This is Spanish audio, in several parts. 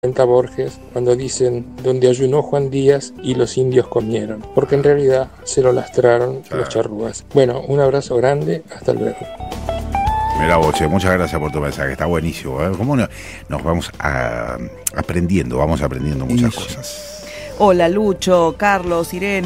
cuenta Borges cuando dicen donde ayunó Juan Díaz y los indios comieron, porque en realidad se lo lastraron los charrúas. Bueno, un abrazo grande, hasta luego. Mira vos, che, muchas gracias por tu mensaje, está buenísimo, ¿eh? ¿Cómo nos vamos aprendiendo muchas cosas? Hola Lucho, Carlos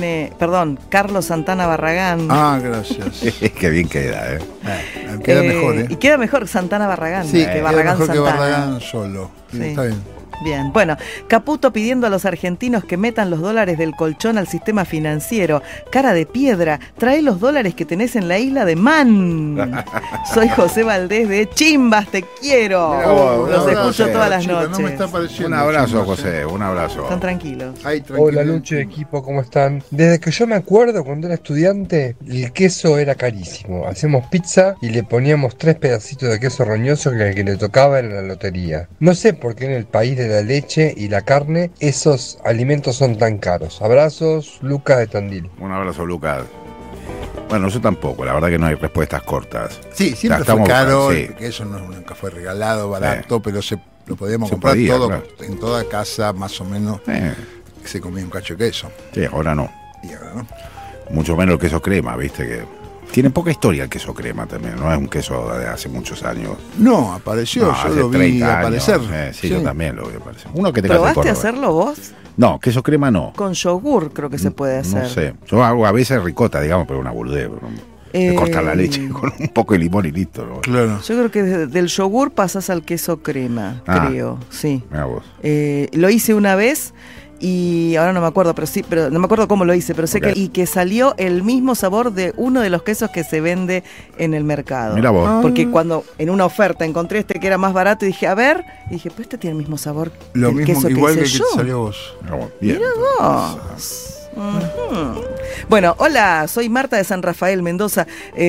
Santana Barragán. Ah, gracias. Qué bien queda, Queda mejor, ¿eh? Y queda mejor Santana Barragán, sí, que Barragán mejor Santana. Que Barragán solo. Sí. Está bien. Bien, bueno, Caputo pidiendo a los argentinos que metan los dólares del colchón al sistema financiero. Cara de piedra, trae los dólares que tenés en la isla de Man. Soy José Valdés de Chimbas, te quiero. Los escucho todas las noches. No me está pareciendo. Un abrazo, José, un abrazo. Están tranquilos. Hola Lucho, equipo, ¿cómo están? Desde que yo me acuerdo, cuando era estudiante, el queso era carísimo. Hacíamos pizza y le poníamos 3 pedacitos de queso roñoso que al que le tocaba era la lotería. No sé por qué en el país de la leche y la carne esos alimentos son tan caros. Abrazos, Lucas de Tandil. Un abrazo, Lucas. Bueno, yo tampoco, la verdad que no hay respuestas cortas. Sí, siempre fue caro, sí. Que eso nunca fue regalado, barato, pero lo podíamos se comprar podía, todo, claro. En toda casa, más o menos, que se comía un cacho de queso. Sí, ahora no. Y ahora no. Mucho menos el queso crema, viste que... Tiene poca historia el queso crema también, no es un queso de hace muchos años. No, apareció, yo lo vi aparecer. Sí, yo también lo vi aparecer. Uno que tenga ¿Probaste hacerlo vos? No, queso crema no. Con yogur creo que se puede hacer. No sé, yo hago a veces ricota, digamos, pero una boludez. Cortar la leche con un poco de limón y listo, ¿no? Claro. Yo creo que del yogur pasas al queso crema, creo, sí. Mirá vos. Lo hice una vez y ahora no me acuerdo, pero no me acuerdo cómo lo hice, pero sé que salió el mismo sabor de uno de los quesos que se vende en el mercado. Mirá vos. Porque cuando en una oferta encontré este que era más barato y dije, a ver, y dije, pues este tiene el mismo sabor lo del mismo, queso igual que que hice el yo. que te salió vos. Bien. Mirá vos. Uh-huh. Bueno, hola, soy Marta de San Rafael, Mendoza.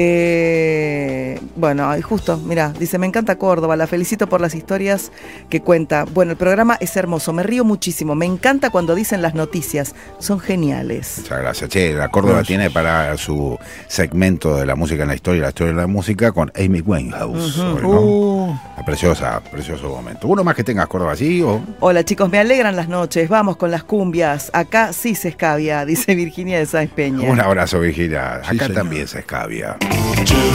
Bueno, justo, mira, dice, me encanta Córdoba, la felicito por las historias que cuenta. Bueno, el programa es hermoso, me río muchísimo, me encanta cuando dicen las noticias, son geniales. Muchas gracias. Che, la Córdoba tiene para su segmento de la música en la historia de la música con Amy Winehouse. Uh-huh. ¿No? Precioso momento. ¿Uno más que tengas Córdoba así o...? Hola chicos, me alegran las noches, vamos con las cumbias, acá sí se escabia, dice Virginia de Sáenz Peña. Un abrazo, Virginia. Acá señor. también se escabia.